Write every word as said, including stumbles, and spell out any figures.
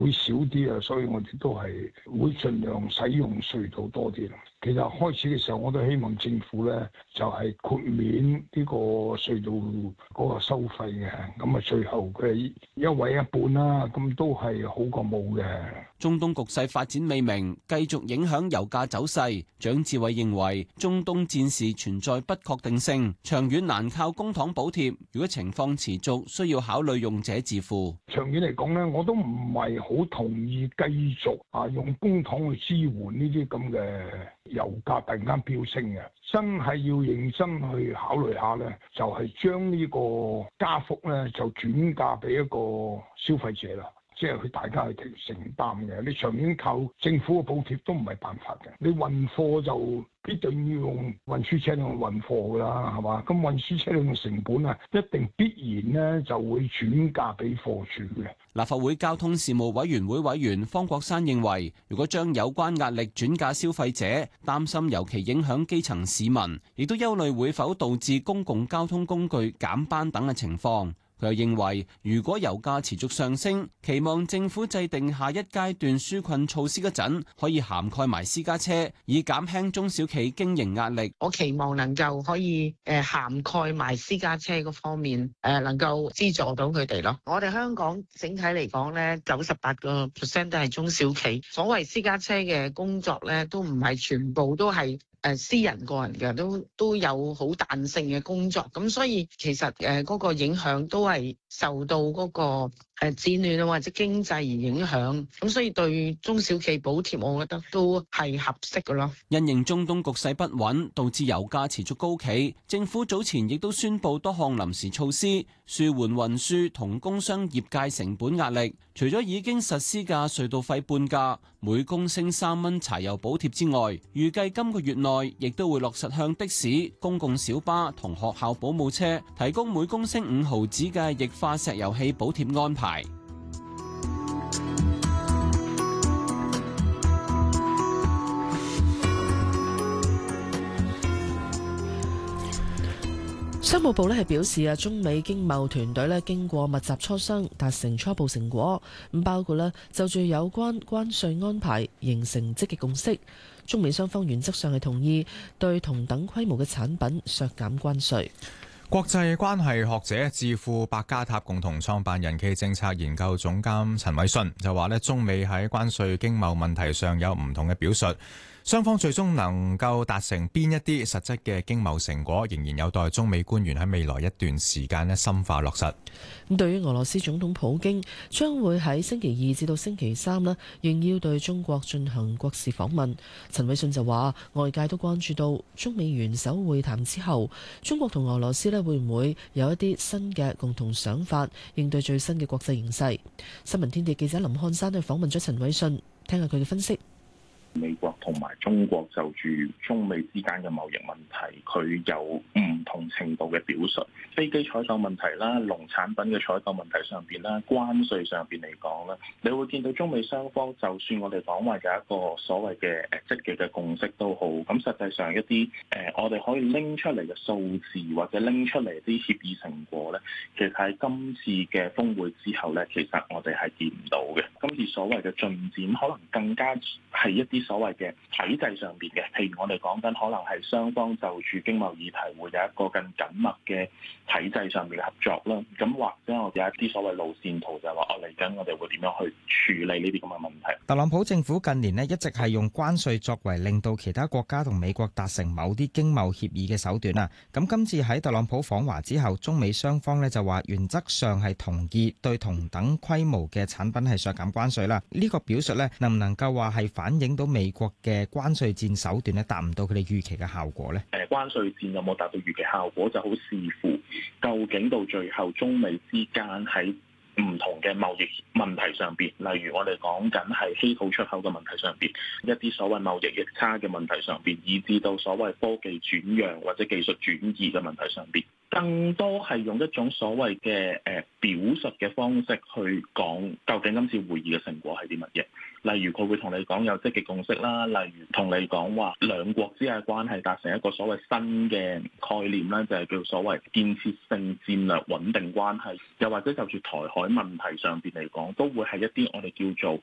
會少啲啊，所以我哋都係會盡量使用隧道多啲啦。其實開始嘅時候我都希望政府咧就係豁免呢個隧道嗰個收費嘅，咁啊最後佢一位一半啦，咁都係好過冇嘅。 中東局勢發展未明，繼續影響油價走勢。蔣志偉認為中東戰事存在不確定性，長遠難靠公帑補貼。如果情況持續，需要考慮用者自付。 長遠嚟講咧，我都唔係好同意繼續啊用公帑去支援呢啲咁嘅油價突然間飆升嘅，真係要認真去考慮下咧，就係將呢個加幅咧就轉嫁俾一個消費者啦。即係佢大家係承擔嘅，你長遠靠政府嘅補貼都唔係辦法嘅。你運貨就必定要用運輸車輛運貨㗎啦，係嘛？咁運輸車輛嘅成本啊，一定必然呢就會轉嫁俾貨主嘅。 立法會交通事務委員會委員方國珊認為，如果將有關壓力轉嫁消費者，擔心尤其影響基層市民，亦都憂慮會否導致公共交通工具減班等嘅情況。佢又認為，如果油價持續上升，期望政府制定下一階段紓困措施嗰陣，可以涵蓋埋私家車，以減輕中小企經營壓力。 我期望能夠可以誒涵蓋埋私家車嗰方面，誒能夠資助到佢哋咯。我哋香港整體嚟講咧，九十八個 percent 都係中小企。所謂私家車嘅工作咧，都唔係全部都係誒私人個人嘅，都都有好彈性嘅工作。咁所以其實誒嗰個影響都係受到嗰個誒戰亂啊或者經濟而影響。咁所以對中小企補貼，我覺得都係合適嘅咯。 因應中東局勢不穩，導致油價持續高企，政府早前亦都宣布多項臨時措施，舒緩運輸同工商業界成本壓力。除咗已經實施嘅隧道費半價、每公升三蚊柴油補貼之外，預計今個月內亦都會落實向的士、公共小巴同學校保姆車提供每公升五毫子嘅液化石油氣補貼安排。 商務部咧係表示啊，中美經貿團隊咧經過密集磋商，達成初步成果，咁包括咧就住有關關稅安排形成積極共識。中美雙方原則上係同意對同等規模嘅產品削減關稅。 國際關係學者智庫百家塔共同創辦人暨政策研究總監陳偉信就話咧，中美喺關稅經貿問題上有唔同嘅表述。雙方最終能夠達成邊一啲實質嘅經貿成果，仍然有待中美官員喺未來一段時間咧深化落實。 咁對於俄羅斯總統普京將會喺星期二至到星期三咧，應邀對中國進行國事訪問，陳偉信就話外界都關注到中美元首會談之後，中國同俄羅斯咧會唔會有一啲新嘅共同想法，應對最新嘅國際形勢。新聞天地記者林漢山去訪問咗陳偉信，聽下佢嘅分析。 美國同埋中國就住中美之間嘅貿易問題，佢有唔同程度嘅表述。飛機採購問題啦、農產品嘅採購問題上邊啦、關稅上邊嚟講咧，你會見到中美雙方，就算我哋講話有一個所謂嘅誒積極嘅共識都好，咁實際上一啲誒、呃、我哋可以拎出嚟嘅數字或者拎出嚟啲協議成果咧，其實喺今次嘅峰會之後咧，其實我哋係見唔到嘅。今次所謂嘅進展，可能更加係一啲所謂嘅體制上邊嘅，譬如我哋講緊可能係雙方就住經貿議題會有一個更緊密嘅體制上面嘅合作啦。咁或者我哋有一啲所謂路線圖，就係話我嚟緊我哋會點樣去處理呢啲咁嘅問題。 特朗普政府近年咧一直係用關稅作為令到其他國家同美國達成某啲經貿協議嘅手段啊。咁今次喺特朗普訪華之後，中美雙方咧就話原則上係同意對同等規模嘅產品係削減關稅啦。呢個表述咧能唔能夠話係反映到美國嘅關稅戰手段咧達唔到佢哋預期嘅效果咧？ 誒，關稅戰有冇達到預期效果，就好視乎究竟到最後中美之間喺唔同嘅貿易問題上邊，例如我哋講緊係稀土出口嘅問題上邊，一啲所謂貿易逆差嘅問題上邊，以至到所謂科技轉讓或者技術轉移嘅問題上邊。 更多係用一種所謂嘅誒表述嘅方式去講究竟今次會議嘅成果係啲乜嘢。例如佢會同你講有積極共識啦，例如同你講話兩國之間嘅關係達成一個所謂新嘅概念啦，就係叫所謂建設性戰略穩定關係。又或者就住台海問題上邊嚟講，都會係一啲我哋叫做